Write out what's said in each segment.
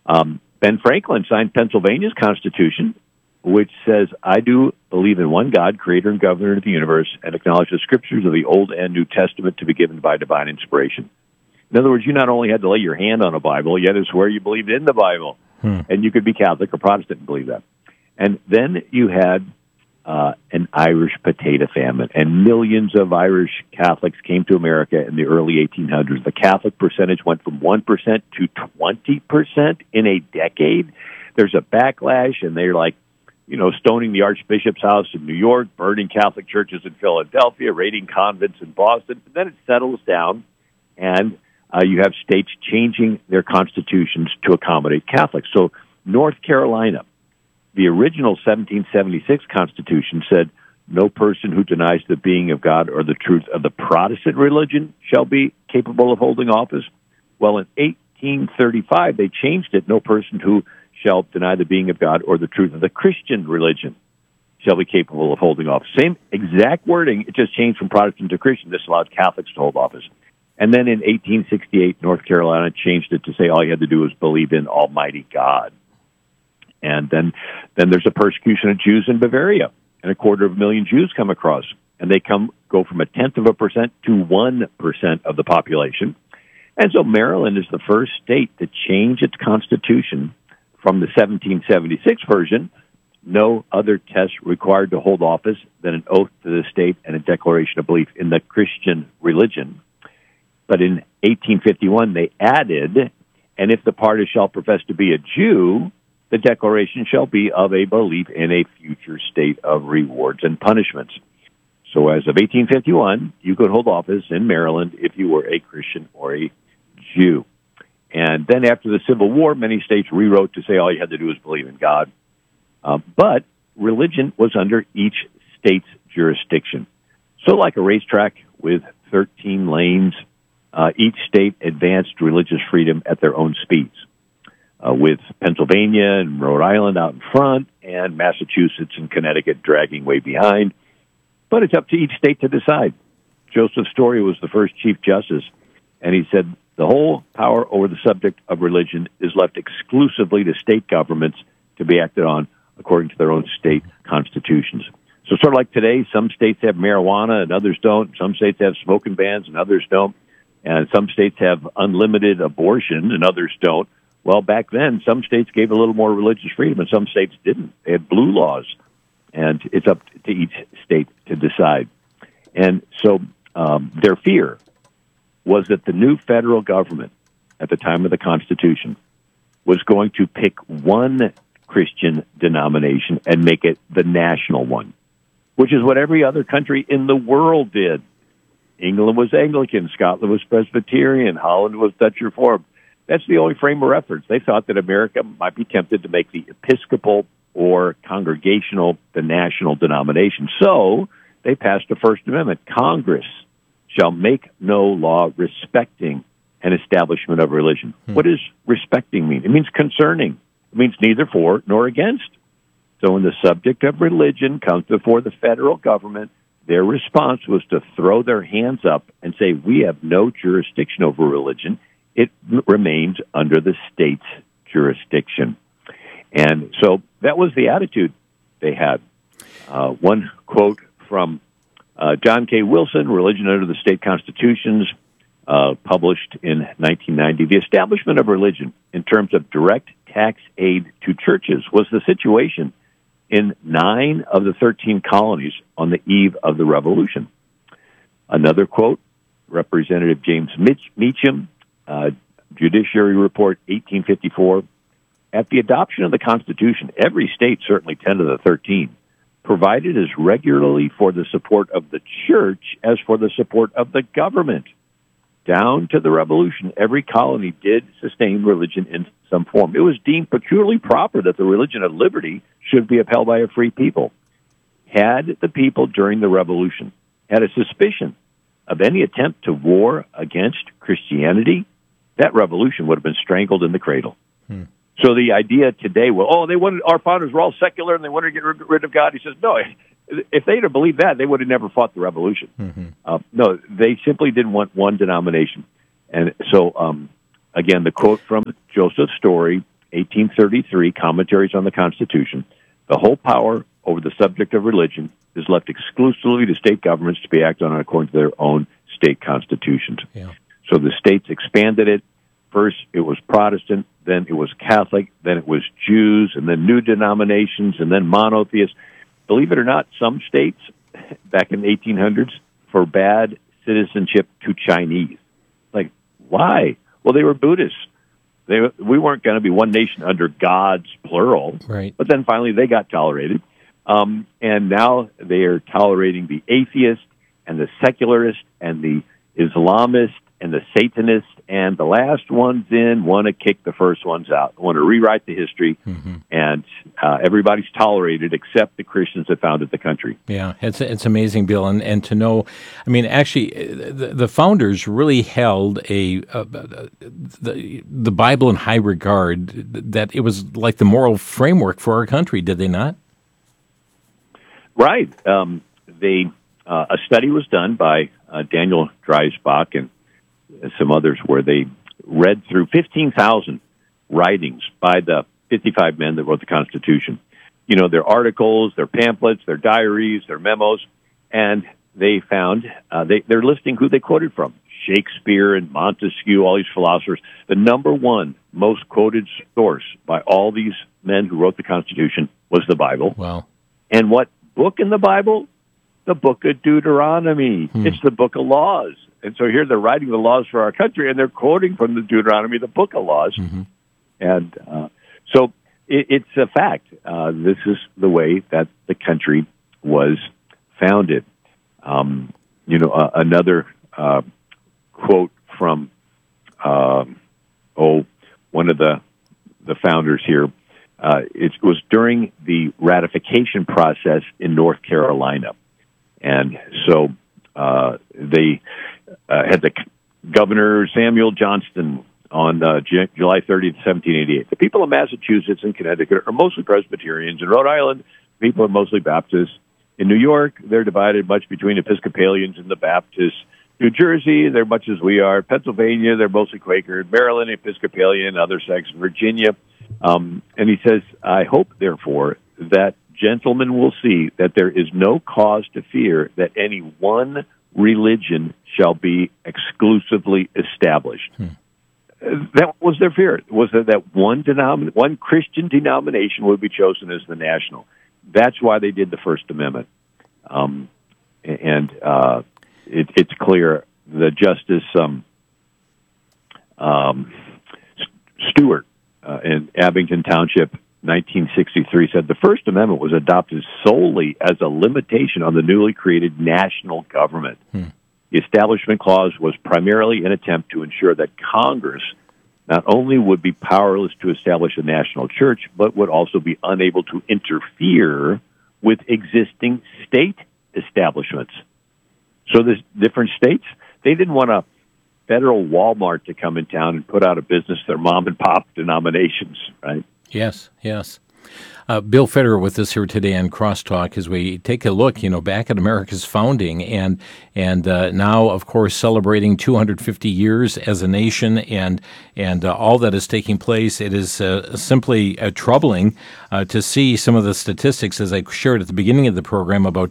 Ben Franklin signed Pennsylvania's Constitution, which says, I do believe in one God, creator and governor of the universe, and acknowledge the scriptures of the Old and New Testament to be given by divine inspiration. In other words, you not only had to lay your hand on a Bible, you had to swear you believed in the Bible. And you could be Catholic or Protestant and believe that. And then you had an Irish potato famine, and millions of Irish Catholics came to America in the early 1800s. The Catholic percentage went from 1% to 20% in a decade. There's a backlash, and they're like, stoning the Archbishop's house in New York, burning Catholic churches in Philadelphia, raiding convents in Boston. But then it settles down, and you have states changing their constitutions to accommodate Catholics. So North Carolina, the original 1776 Constitution said, no person who denies the being of God or the truth of the Protestant religion shall be capable of holding office. Well, in 1835, they changed it. No person who shall deny the being of God or the truth of the Christian religion shall be capable of holding office. Same exact wording, it just changed from Protestant to Christian. This allowed Catholics to hold office. And then in 1868, North Carolina changed it to say all you had to do was believe in Almighty God. And then there's a persecution of Jews in Bavaria, and 250,000 Jews come across, and they go from 0.1% to 1% of the population. And so Maryland is the first state to change its constitution from the 1776 version, no other test required to hold office than an oath to the state and a declaration of belief in the Christian religion. But in 1851, they added, and if the party shall profess to be a Jew, the declaration shall be of a belief in a future state of rewards and punishments. So as of 1851, you could hold office in Maryland if you were a Christian or a Jew. And then after the Civil War, many states rewrote to say all you had to do was believe in God. But religion was under each state's jurisdiction. So like a racetrack with 13 lanes, each state advanced religious freedom at their own speeds, with Pennsylvania and Rhode Island out in front and Massachusetts and Connecticut dragging way behind. But it's up to each state to decide. Joseph Story was the first Chief Justice, and he said, the whole power over the subject of religion is left exclusively to state governments to be acted on according to their own state constitutions. So sort of like today, some states have marijuana and others don't. Some states have smoking bans and others don't. And some states have unlimited abortion and others don't. Well, back then, some states gave a little more religious freedom and some states didn't. They had blue laws. And it's up to each state to decide. And so their fear was that the new federal government at the time of the Constitution was going to pick one Christian denomination and make it the national one, which is what every other country in the world did. England was Anglican, Scotland was Presbyterian, Holland was Dutch Reformed. That's the only frame of reference. They thought that America might be tempted to make the Episcopal or Congregational the national denomination. So they passed the First Amendment. Congress shall make no law respecting an establishment of religion. What does respecting mean? It means concerning. It means neither for nor against. So when the subject of religion comes before the federal government, their response was to throw their hands up and say, we have no jurisdiction over religion. It remains under the state's jurisdiction. And so that was the attitude they had. One quote from John K. Wilson, Religion Under the State Constitutions, published in 1990. The establishment of religion in terms of direct tax aid to churches was the situation in 9 of the 13 colonies on the eve of the Revolution. Another quote, Representative James Meacham, Judiciary Report 1854, at the adoption of the Constitution, every state, certainly 10 of the 13, provided as regularly for the support of the church as for the support of the government. Down to the Revolution, every colony did sustain religion in some form. It was deemed peculiarly proper that the religion of liberty should be upheld by a free people. Had the people during the Revolution had a suspicion of any attempt to war against Christianity, that revolution would have been strangled in the cradle. So the idea today, our founders were all secular and they wanted to get rid of God. He says, no, if they'd have believed that, they would have never fought the revolution. No, they simply didn't want one denomination. And so, again, the quote from Joseph Story, 1833, Commentaries on the Constitution, the whole power over the subject of religion is left exclusively to state governments to be acted on according to their own state constitutions. Yeah. So the states expanded it. First, it was Protestant, then it was Catholic, then it was Jews, and then new denominations, and then monotheists. Believe it or not, some states back in the 1800s forbade citizenship to Chinese. Like, why? Well, they were Buddhists. We weren't going to be one nation under God's plural. Right. But then finally they got tolerated. And now they are tolerating the atheist and the secularist and the Islamist and the Satanist, and the last ones in want to kick the first ones out, want to rewrite the history, and everybody's tolerated except the Christians that founded the country. Yeah, it's amazing, Bill, and to know, I mean, actually, the founders really held the Bible in high regard, that it was like the moral framework for our country, did they not? Right. A study was done by Daniel Dreisbach and some others where they read through 15,000 writings by the 55 men that wrote the Constitution. You know, their articles, their pamphlets, their diaries, their memos, and they found they're listing who they quoted from. Shakespeare and Montesquieu, all these philosophers. The number one most quoted source by all these men who wrote the Constitution was the Bible. Wow. And what book in the Bible? The book of Deuteronomy. It's the book of laws. And so here they're writing the laws for our country, and they're quoting from the Deuteronomy, the book of laws. And so it's a fact. This is the way that the country was founded. Another quote from one of the founders here. It was during the ratification process in North Carolina. And so they had the Governor Samuel Johnston on July 30th, 1788. The people of Massachusetts and Connecticut are mostly Presbyterians. In Rhode Island, people are mostly Baptists. In New York, they're divided much between Episcopalians and the Baptists. New Jersey, they're much as we are. Pennsylvania, they're mostly Quaker. Maryland, Episcopalian, other sects. Virginia. And he says, I hope, therefore, that gentlemen will see that there is no cause to fear that any one religion shall be exclusively established. That was their fear, was that one Christian denomination would be chosen as the national. That's why they did the First Amendment. It's clear the Justice Stewart in Abington Township, 1963, said the First Amendment was adopted solely as a limitation on the newly created national government. The Establishment Clause was primarily an attempt to ensure that Congress not only would be powerless to establish a national church, but would also be unable to interfere with existing state establishments. So there's different states. They didn't want a federal Walmart to come in town and put out of business their mom and pop denominations, right? Yes. Bill Federer with us here today on Crosstalk as we take a look, back at America's founding and now, of course, celebrating 250 years as a nation and all that is taking place. It is simply troubling to see some of the statistics, as I shared at the beginning of the program, about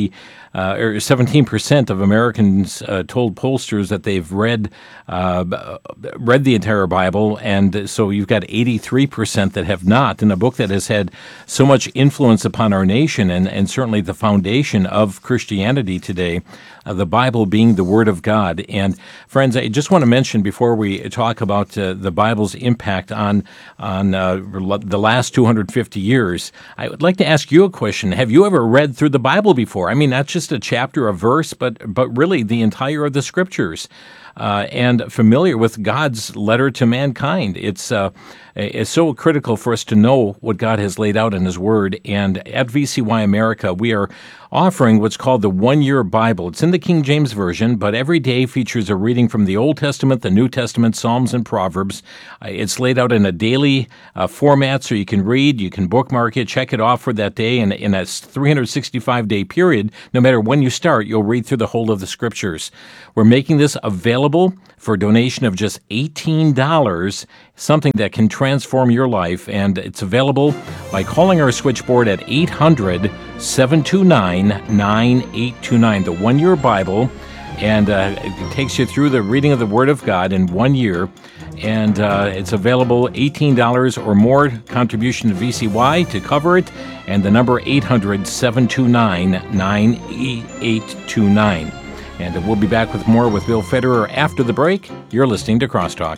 17% of Americans told pollsters that they've read the entire Bible, and so you've got 83% that have not. In a book that has had so much influence upon our nation and certainly the foundation of Christianity today, the Bible being the Word of God. And friends, I just want to mention before we talk about the Bible's impact on the last 250 years, I would like to ask you a question. Have you ever read through the Bible before? I mean, not just a chapter, a verse, but really the entire of the Scriptures. And familiar with God's letter to mankind. It's so critical for us to know what God has laid out in His Word. And at VCY America, we are offering what's called the One-Year Bible. It's in the King James Version, but every day features a reading from the Old Testament, the New Testament, Psalms, and Proverbs. It's laid out in a daily format, so you can read, you can bookmark it, check it off for that day, and in a 365-day period, no matter when you start, you'll read through the whole of the Scriptures. We're making this available available for a donation of just $18, something that can transform your life. And it's available by calling our switchboard at 800-729-9829, the one-year Bible. And it takes you through the reading of the Word of God in 1 year. And it's available, $18 or more contribution to VCY to cover it. And the number 800-729-9829. And we'll be back with more with Bill Federer after the break. You're listening to Crosstalk.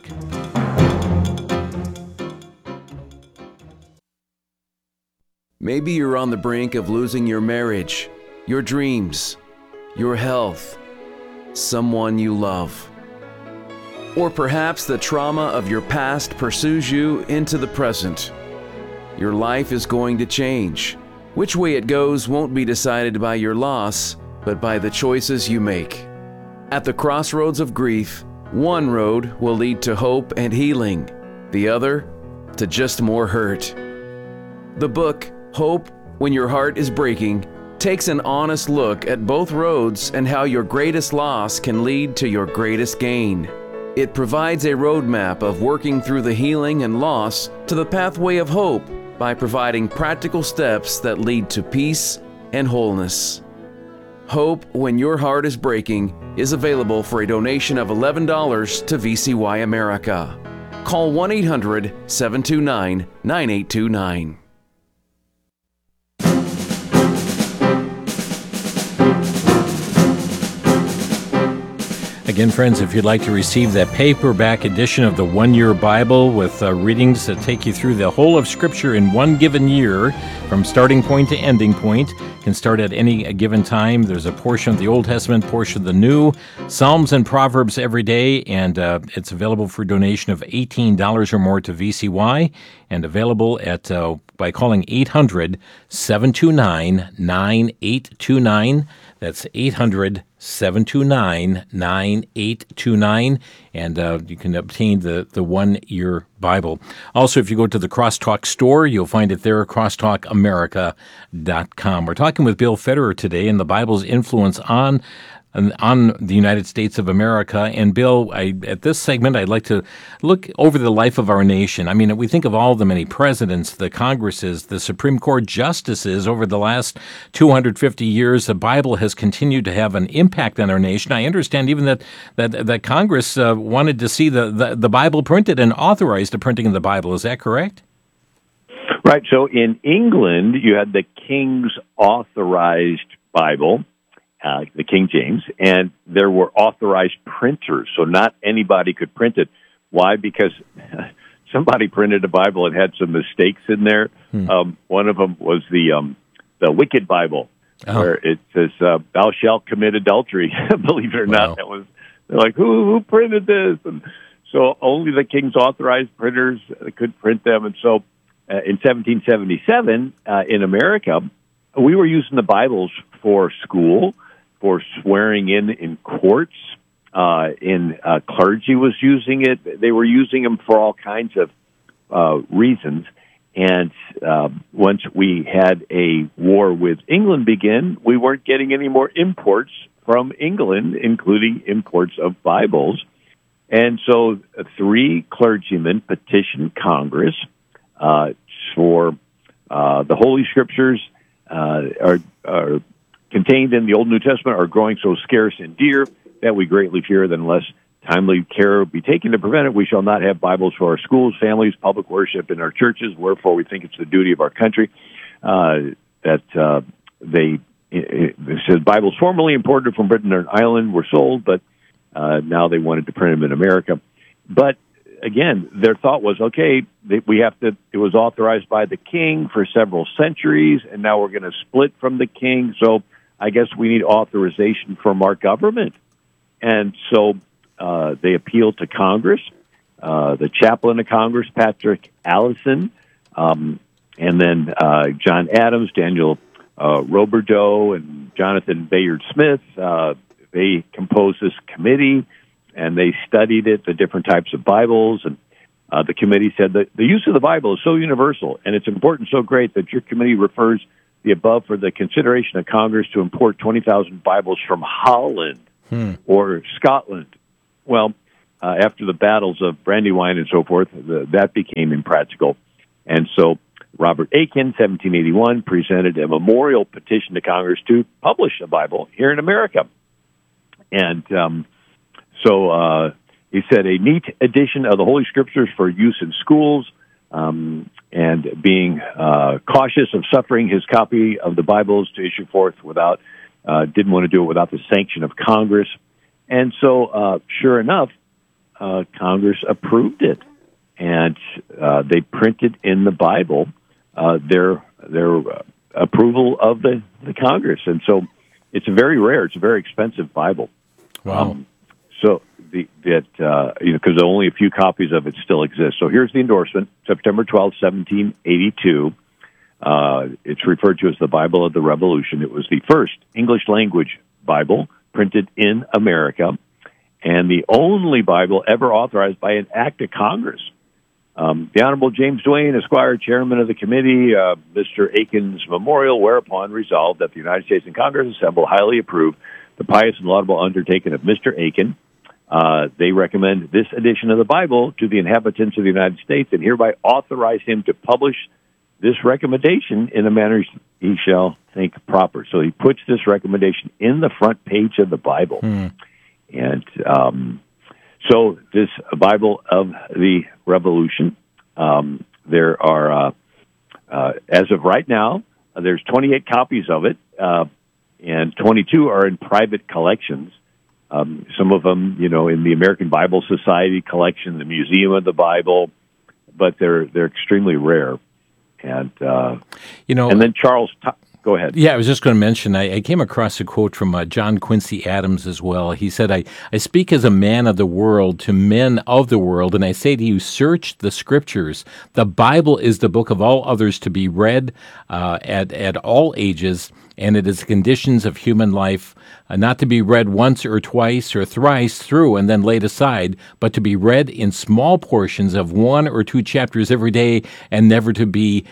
Maybe you're on the brink of losing your marriage, your dreams, your health, someone you love. Or perhaps the trauma of your past pursues you into the present. Your life is going to change. Which way it goes won't be decided by your loss, but by the choices you make. At the crossroads of grief, one road will lead to hope and healing, the other to just more hurt. The book, Hope When Your Heart is Breaking, takes an honest look at both roads and how your greatest loss can lead to your greatest gain. It provides a roadmap of working through the healing and loss to the pathway of hope by providing practical steps that lead to peace and wholeness. Hope When Your Heart is Breaking is available for a donation of $11 to VCY America. Call 1-800-729-9829. Again, friends, if you'd like to receive that paperback edition of the one-year Bible with readings that take you through the whole of Scripture in one given year, from starting point to ending point, can start at any given time. There's a portion of the Old Testament, portion of the New, Psalms and Proverbs every day, and it's available for donation of $18 or more to VCY, and available at by calling 800-729-9829. That's 800-729-9829, and you can obtain the one-year Bible. Also, if you go to the Crosstalk store, you'll find it there at crosstalkamerica.com. We're talking with Bill Federer today and the Bible's influence on the United States of America. And Bill, at this segment, I'd like to look over the life of our nation. I mean, we think of all the many presidents, the Congresses, the Supreme Court justices over the last 250 years. The Bible has continued to have an impact on our nation. I understand even that Congress wanted to see the Bible printed and authorized the printing of the Bible. Is that correct? Right. So in England, you had the King's Authorized Bible, the King James, and there were authorized printers, so not anybody could print it. Why? Because somebody printed a Bible and had some mistakes in there. One of them was the Wicked Bible, where it says, "Thou shalt commit adultery." Believe it or not, they're like, who printed this? And so only the King's Authorized printers could print them. And so in 1777, in America, we were using the Bibles for school, for swearing in courts, clergy was using it. They were using them for all kinds of reasons. And once we had a war with England begin, we weren't getting any more imports from England, including imports of Bibles. And so 3 clergymen petitioned Congress for the Holy Scriptures are contained in the Old and New Testament are growing so scarce and dear that we greatly fear that unless timely care be taken to prevent it, we shall not have Bibles for our schools, families, public worship, and our churches. Wherefore, we think it's the duty of our country that this says Bibles formerly imported from Britain and Ireland were sold, but now they wanted to print them in America. But again, their thought was, okay, it was authorized by the king for several centuries, and now we're going to split from the king, so I guess we need authorization from our government. And so they appealed to Congress. The chaplain of Congress, Patrick Allison, and then John Adams, Daniel Roberdeau, and Jonathan Bayard Smith, they composed this committee, and they studied it, the different types of Bibles, and the committee said that the use of the Bible is so universal, and it's important, so great, that your committee refers the above for the consideration of Congress to import 20,000 Bibles from Holland or Scotland Well, after the battles of Brandywine and so forth, that became impractical. And so Robert Aiken, 1781, presented a memorial petition to Congress to publish a Bible here in America. And so he said, a neat edition of the Holy Scriptures for use in schools, and being cautious of suffering his copy of the Bibles to issue forth without, didn't want to do it without the sanction of Congress. And so, sure enough, Congress approved it, and they printed in the Bible their approval of the Congress. And so it's very rare. It's a very expensive Bible. Wow. So because only a few copies of it still exist. So here's the endorsement, September 12, 1782. It's referred to as the Bible of the Revolution. It was the first English-language Bible printed in America, and the only Bible ever authorized by an act of Congress. The Honorable James Duane, Esquire, Chairman of the Committee, Mr. Aiken's memorial, whereupon resolved that the United States and Congress assemble highly approve the pious and laudable undertaking of Mr. Aiken. They recommend this edition of the Bible to the inhabitants of the United States and hereby authorize him to publish this recommendation in a manner he shall think proper. So he puts this recommendation in the front page of the Bible. And so this Bible of the Revolution, there are, as of right now, there's 28 copies of it, and 22 are in private collections. Some of them, in the American Bible Society collection, the Museum of the Bible, but they're extremely rare. And and then Charles, go ahead. Yeah, I was just going to mention, I came across a quote from John Quincy Adams as well. He said, I speak as a man of the world to men of the world, and I say to you, search the Scriptures. The Bible is the book of all others to be read at all ages, and it is the conditions of human life, not to be read once or twice or thrice through and then laid aside, but to be read in small portions of 1 or 2 chapters every day, and never to be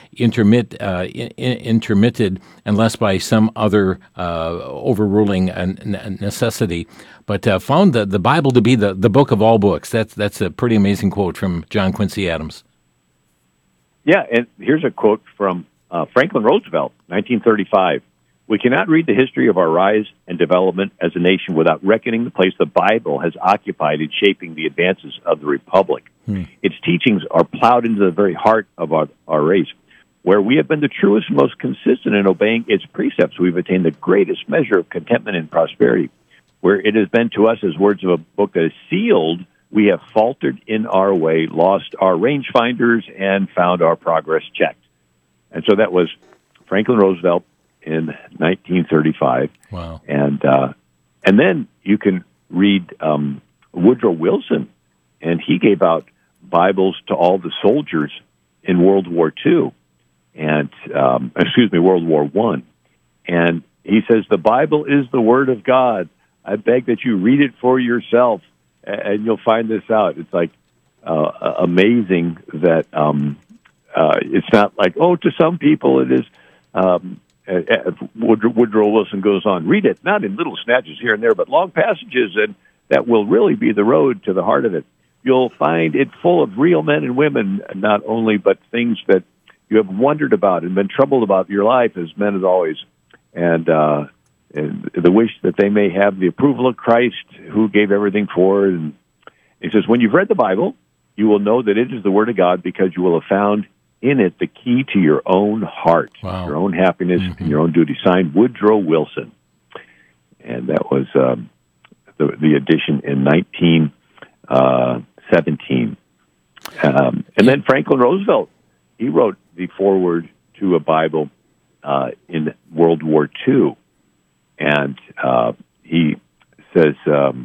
intermitted unless by some other overruling necessity. But found the Bible to be the book of all books. That's a pretty amazing quote from John Quincy Adams. Yeah, and here's a quote from Franklin Roosevelt, 1935. We cannot read the history of our rise and development as a nation without reckoning the place the Bible has occupied in shaping the advances of the Republic. Its teachings are plowed into the very heart of our race. Where we have been the truest and most consistent in obeying its precepts, we've attained the greatest measure of contentment and prosperity. Where it has been to us as words of a book that is sealed, we have faltered in our way, lost our rangefinders, and found our progress checked. And so that was Franklin Roosevelt in 1935. Wow. And then you can read Woodrow Wilson, and he gave out Bibles to all the soldiers in World War II. And World War I. And he says, the Bible is the Word of God. I beg that you read it for yourself, and you'll find this out. It's like amazing that it's not like, to some people it is. Woodrow Wilson goes on, read it, not in little snatches here and there, but long passages, and that will really be the road to the heart of it. You'll find it full of real men and women, not only, but things that you have wondered about and been troubled about your life as men as always, and the wish that they may have the approval of Christ, who gave everything for it. And he says, when you've read the Bible, you will know that it is the Word of God, because you will have found in it the key to your own heart, your own happiness, and your own duty. Signed, Woodrow Wilson. And that was the edition in 1917. And then Franklin Roosevelt, he wrote the foreword to a Bible in World War II. And he says,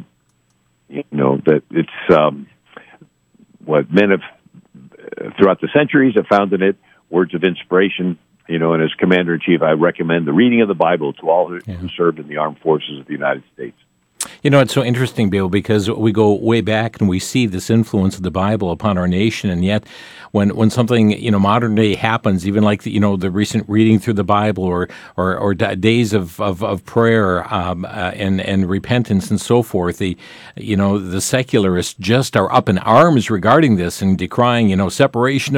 that it's what men have, throughout the centuries, have found in it words of inspiration. And as Commander-in-Chief, I recommend the reading of the Bible to all who served in the armed forces of the United States. You know, it's so interesting, Bill, because we go way back and we see this influence of the Bible upon our nation, and yet when something, modern day happens, even like the recent reading through the Bible or days of prayer and repentance and so forth, the secularists just are up in arms regarding this and decrying separation